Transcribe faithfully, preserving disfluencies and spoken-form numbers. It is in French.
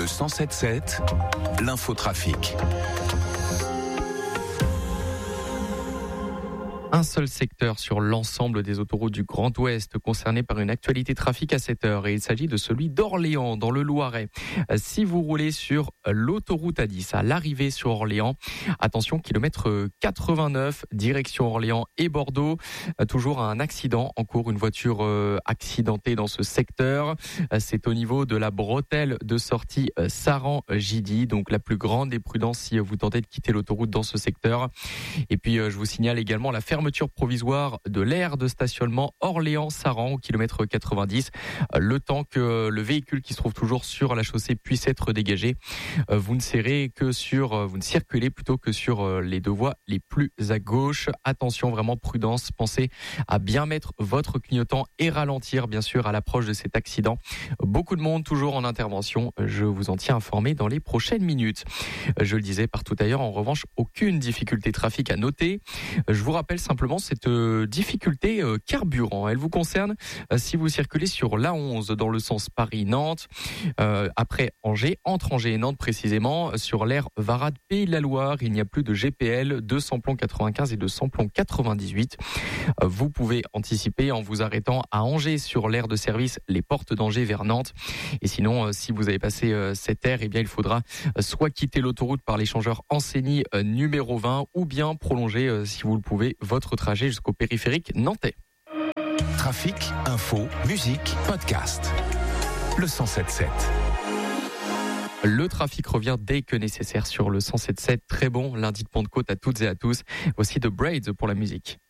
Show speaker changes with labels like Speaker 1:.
Speaker 1: cent sept sept, l'infotrafic.
Speaker 2: Un seul secteur sur l'ensemble des autoroutes du Grand Ouest concerné par une actualité trafic à cette heure, et il s'agit de celui d'Orléans dans le Loiret. Si vous roulez sur l'autoroute A dix à l'arrivée sur Orléans, attention, kilomètre quatre-vingt-neuf, direction Orléans et Bordeaux, toujours un accident en cours, une voiture accidentée dans ce secteur. C'est au niveau de la bretelle de sortie Saran-Gidy, donc la plus grande des prudences si vous tentez de quitter l'autoroute dans ce secteur. Et puis je vous signale également la fermeture provisoire de l'aire de stationnement Orléans-Saran au kilomètre quatre-vingt-dix, le temps que le véhicule qui se trouve toujours sur la chaussée puisse être dégagé. Vous ne serez que sur, vous ne circulez plutôt que sur les deux voies les plus à gauche. Attention, vraiment prudence, pensez à bien mettre votre clignotant et ralentir bien sûr à l'approche de cet accident. Beaucoup de monde toujours en intervention, je vous en tiens informé dans les prochaines minutes. Je le disais, partout ailleurs, en revanche, aucune difficulté trafic à noter. Je vous rappelle simplement cette difficulté carburant. Elle vous concerne si vous circulez sur l'A onze dans le sens Paris-Nantes, euh, après Angers, entre Angers et Nantes précisément, sur l'aire Varade Pays de la Loire, il n'y a plus de G P L, de samplon quatre-vingt-quinze et de samplon quatre-vingt-dix-huit. Vous pouvez anticiper en vous arrêtant à Angers sur l'aire de service Les Portes d'Angers vers Nantes. Et sinon, si vous avez passé cette aire, eh bien il faudra soit quitter l'autoroute par l'échangeur Ancenis numéro vingt, ou bien prolonger, si vous le pouvez, votre trajet jusqu'au périphérique nantais.
Speaker 1: Trafic, info, musique, podcast. Le cent sept sept.
Speaker 2: Le trafic revient dès que nécessaire sur le cent sept sept. Très bon lundi de Pentecôte à toutes et à tous. Voici The Braids pour la musique.